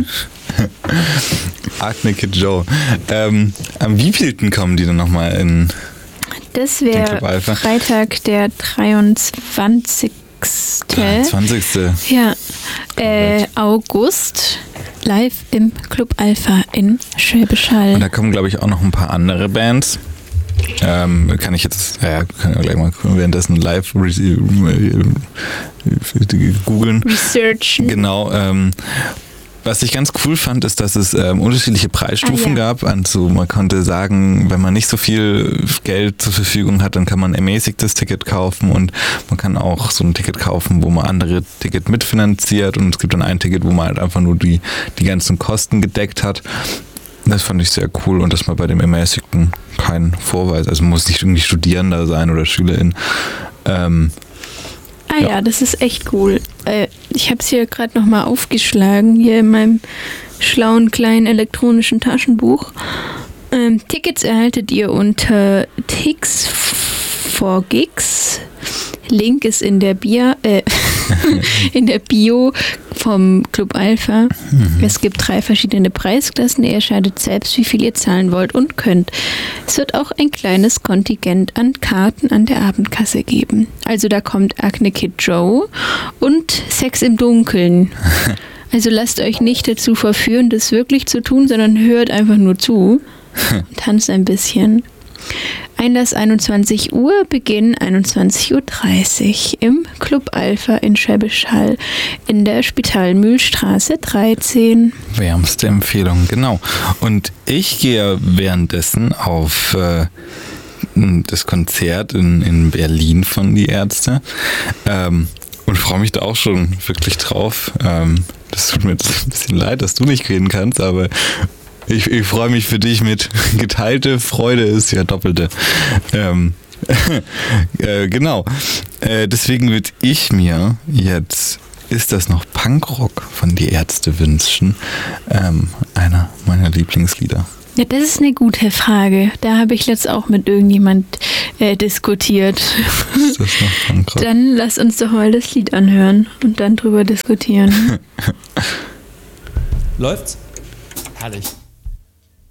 Acne Kid Joe. Am wievielten kommen die denn nochmal in Das wäre Freitag, der 23. 20. Ja, August, live im Club Alpha in Schwäbisch Hall. Und da kommen, glaube ich, auch noch ein paar andere Bands. Kann ich jetzt, kann ich gleich mal währenddessen live googeln. Researchen. Genau. Was ich ganz cool fand, ist, dass es unterschiedliche Preisstufen gab. Also man konnte sagen, wenn man nicht so viel Geld zur Verfügung hat, dann kann man ein ermäßigtes Ticket kaufen und man kann auch so ein Ticket kaufen, wo man andere Ticket mitfinanziert und es gibt dann ein Ticket, wo man halt einfach nur die ganzen Kosten gedeckt hat. Das fand ich sehr cool und dass man bei dem ermäßigten keinen Vorweis, also man muss nicht irgendwie Studierender sein oder Schülerin. Ja, das ist echt cool. Ich habe es hier gerade nochmal aufgeschlagen, hier in meinem schlauen kleinen elektronischen Taschenbuch. Tickets erhaltet ihr unter Tix4Gigs. Link ist in der in der Bio vom Club Alpha. Es gibt 3 verschiedene Preisklassen. Ihr entscheidet selbst, wie viel ihr zahlen wollt und könnt. Es wird auch ein kleines Kontingent an Karten an der Abendkasse geben. Also da kommt Acne Kid Joe und Sex im Dunkeln. Also lasst euch nicht dazu verführen, das wirklich zu tun, sondern hört einfach nur zu und tanzt ein bisschen. Einlass 21 Uhr, Beginn 21.30 Uhr im Club Alpha in Schwäbisch Hall in der Spitalmühlstraße 13. Wärmste Empfehlung, genau. Und ich gehe währenddessen auf das Konzert in Berlin von Die Ärzte und freue mich da auch schon wirklich drauf. Das tut mir jetzt ein bisschen leid, dass du nicht gehen kannst, aber ich freue mich für dich mit. Geteilte Freude ist ja doppelte. Genau. Deswegen würde ich mir jetzt Ist das noch Punkrock von Die Ärzte wünschen. Einer meiner Lieblingslieder. Ja, das ist eine gute Frage. Da habe ich letztens auch mit irgendjemand diskutiert. Ist das noch Punkrock? Dann lass uns doch mal das Lied anhören und dann drüber diskutieren. Läuft's? Herrlich.